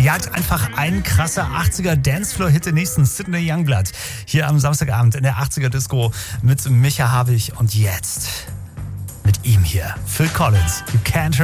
jagt einfach ein krasser 80er Dancefloor-Hit den nächsten. Sydney Youngblood hier am Samstagabend in der 80er Disco mit Micha Havig und jetzt mit ihm hier, Phil Collins. You can't hurt